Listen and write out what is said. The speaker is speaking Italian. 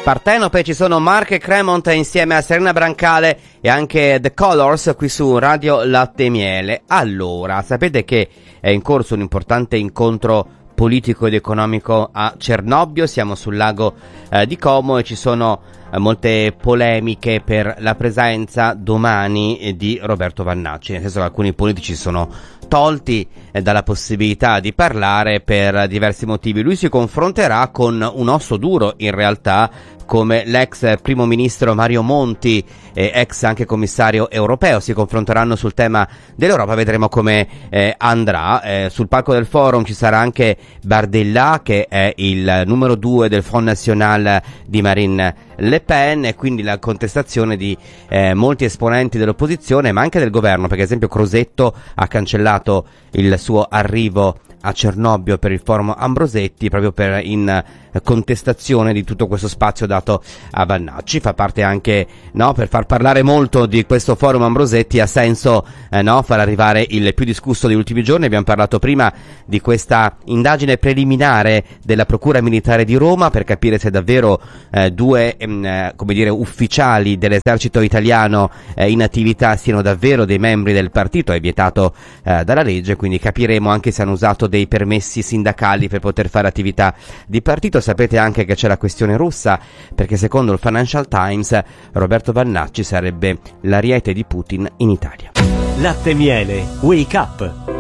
Partenope, ci sono Mark e Cremont insieme a Serena Brancale e anche The Colors qui su Radio Latte e Miele. Allora, sapete che è in corso un importante incontro politico ed economico a Cernobbio, siamo sul lago di Como e ci sono molte polemiche per la presenza domani di Roberto Vannacci, nel senso che alcuni politici sono tolti dalla possibilità di parlare per diversi motivi. Lui si confronterà con un osso duro in realtà, come l'ex primo ministro Mario Monti, ex anche commissario europeo, si confronteranno sul tema dell'Europa, vedremo come andrà. Sul palco del forum ci sarà anche Bardella, che è il numero 2 del Front National di Marine Le Pen, e quindi la contestazione di molti esponenti dell'opposizione, ma anche del governo, perché ad esempio Crosetto ha cancellato il suo arrivo a Cernobbio per il forum Ambrosetti, proprio in contestazione di tutto questo spazio dato a Vannacci. Fa parte anche, no, per far parlare molto di questo forum Ambrosetti ha senso far arrivare il più discusso degli ultimi giorni. Abbiamo parlato prima di questa indagine preliminare della Procura Militare di Roma per capire se davvero due ufficiali dell'esercito italiano in attività siano davvero dei membri del partito. È vietato dalla legge, quindi capiremo anche se hanno usato dei permessi sindacali per poter fare attività di partito. Sapete anche che c'è la questione russa, perché secondo il Financial Times Roberto Vannacci sarebbe l'ariete di Putin in Italia. Latte e Miele, Wake Up.